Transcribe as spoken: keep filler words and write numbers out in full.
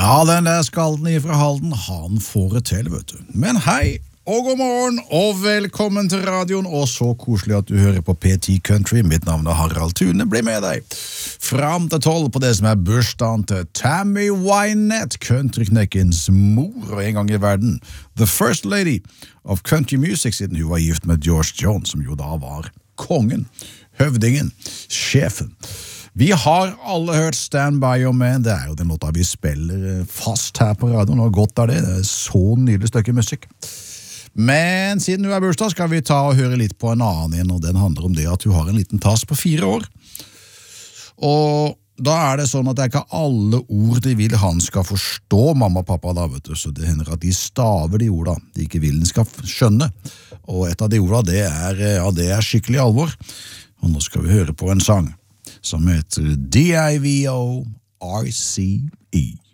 Ja, den der skalden ifra Halden, han får det til, vet du. Men hei, og god morgen, og velkommen til radioen, og så koselig at du hører på P ti Country. Mitt navn er Harald Thune, bli med deg. Fram til tolv på det som er bursdagen til Tammy Wynette, countryknekkens mor og en gang i verden. The first lady of country music, siden hun var gift med George Jones, som jo da var kongen, høvdingen, sjefen. Vi har alle hørt Stand By Your Man, det er jo den låta vi spiller fast her på radioen, og godt er det, det er så nydelig stykke musikk. Men siden du er bursdag skal vi ta og høre litt på en annen igjen, og den handler om det at du har en liten tass på fire år. Og da er det sånn at det er ikke alle ord de vil han skal forstå, mamma og pappa da, vet du, så det hender at de staver de orda de ikke vil den skal skjønne. Og et av de orda, det er, ja, det er skikkelig alvor. Og nå skal vi høre på en sang som heter D I V O R C E.